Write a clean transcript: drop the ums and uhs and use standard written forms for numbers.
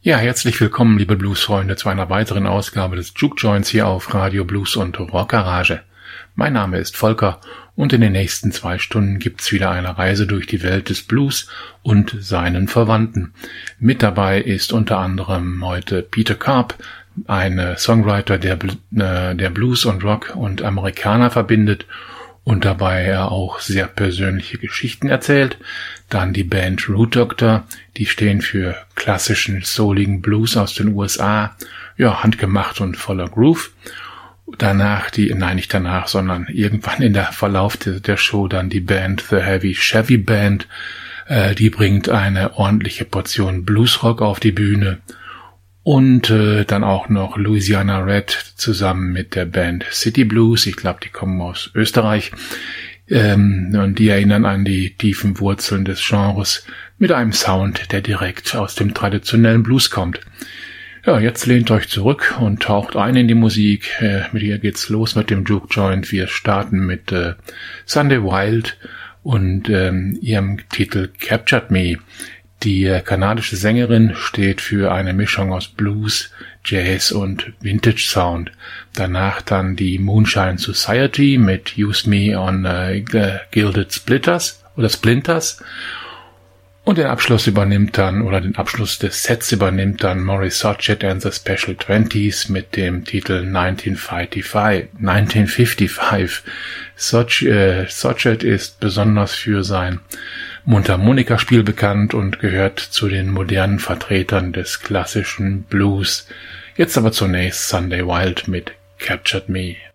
Ja, herzlich willkommen, liebe Bluesfreunde, zu einer weiteren Ausgabe des Juke Joints hier auf Radio Blues und Rock Garage. Mein Name ist Volker und in den nächsten 2 Stunden gibt's wieder eine Reise durch die Welt des Blues und seinen Verwandten. Mit dabei ist unter anderem heute Peter Karp, ein Songwriter, der Blues und Rock und Amerikaner verbindet und dabei er auch sehr persönliche Geschichten erzählt. Dann die Band Root Doctor, die stehen für klassischen, souligen Blues aus den USA, ja, handgemacht und voller Groove. Sondern irgendwann in der Verlauf der Show dann die Band The Heavy Chevy Band, die bringt eine ordentliche Portion Bluesrock auf die Bühne. Und dann auch noch Louisiana Red zusammen mit der Band City Blues, ich glaube, die kommen aus Österreich, und die erinnern an die tiefen Wurzeln des Genres mit einem Sound, der direkt aus dem traditionellen Blues kommt. Ja, jetzt lehnt euch zurück und taucht ein in die Musik. Mit ihr geht's los mit dem Juke Joint. Wir starten mit Sunday Wild und ihrem Titel Captured Me. Die kanadische Sängerin steht für eine Mischung aus Blues, Jazz und Vintage Sound. Danach dann die Moonshine Society mit Use Me on Gilded Splinters. Und den Abschluss des Sets übernimmt dann Maurice Sochet and the Special 20s mit dem Titel 1955. Sochet ist besonders für sein Mundharmonikaspiel bekannt und gehört zu den modernen Vertretern des klassischen Blues. Jetzt aber zunächst Sunday Wild mit Captured Me.